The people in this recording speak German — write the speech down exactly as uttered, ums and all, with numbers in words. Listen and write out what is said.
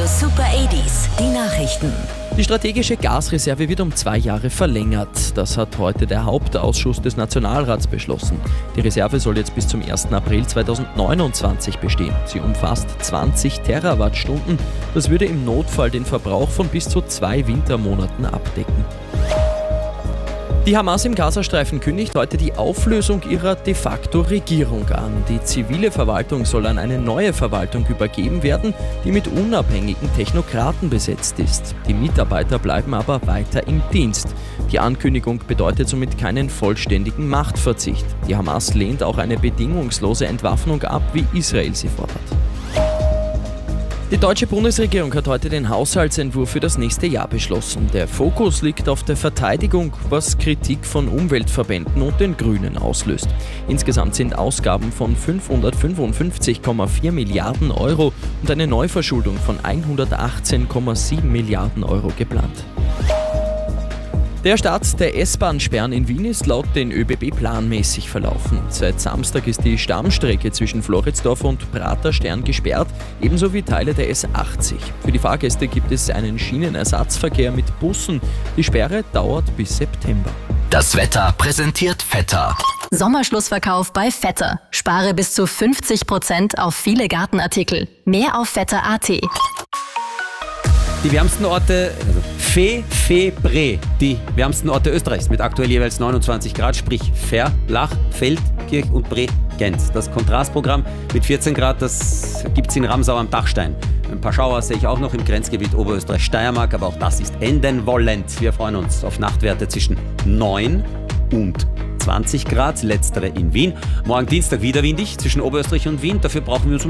Super achtziger, die Nachrichten. Die strategische Gasreserve wird um zwei Jahre verlängert. Das hat heute der Hauptausschuss des Nationalrats beschlossen. Die Reserve soll jetzt bis zum ersten April zweitausendneunundzwanzig bestehen. Sie umfasst zwanzig Terawattstunden. Das würde im Notfall den Verbrauch von bis zu zwei Wintermonaten abdecken. Die Hamas im Gazastreifen kündigt heute die Auflösung ihrer de facto Regierung an. Die zivile Verwaltung soll an eine neue Verwaltung übergeben werden, die mit unabhängigen Technokraten besetzt ist. Die Mitarbeiter bleiben aber weiter im Dienst. Die Ankündigung bedeutet somit keinen vollständigen Machtverzicht. Die Hamas lehnt auch eine bedingungslose Entwaffnung ab, wie Israel sie fordert. Die deutsche Bundesregierung hat heute den Haushaltsentwurf für das nächste Jahr beschlossen. Der Fokus liegt auf der Verteidigung, was Kritik von Umweltverbänden und den Grünen auslöst. Insgesamt sind Ausgaben von fünfhundertfünfundfünfzig Komma vier Milliarden Euro und eine Neuverschuldung von hundertachtzehn Komma sieben Milliarden Euro geplant. Der Start der S-Bahn-Sperren in Wien ist laut den ÖBB planmäßig verlaufen. Seit Samstag ist die Stammstrecke zwischen Floridsdorf und Praterstern gesperrt, ebenso wie Teile der S achtzig. Für die Fahrgäste gibt es einen Schienenersatzverkehr mit Bussen. Die Sperre dauert bis September. Das Wetter präsentiert Vetter. Sommerschlussverkauf bei Vetter. Spare bis zu fünfzig Prozent auf viele Gartenartikel. Mehr auf vetter punkt at. Die wärmsten Orte, also Fe, Fe, Bre, die wärmsten Orte Österreichs mit aktuell jeweils neunundzwanzig Grad, sprich Ver, Lach, Feldkirch und Bre, Genz. Das Kontrastprogramm mit vierzehn Grad, das gibt es in Ramsau am Dachstein. Ein paar Schauer sehe ich auch noch im Grenzgebiet Oberösterreich-Steiermark, aber auch das ist enden wollend. Wir freuen uns auf Nachtwerte zwischen neun und zwanzig Grad, letztere in Wien. Morgen Dienstag wieder windig zwischen Oberösterreich und Wien, dafür brauchen wir uns um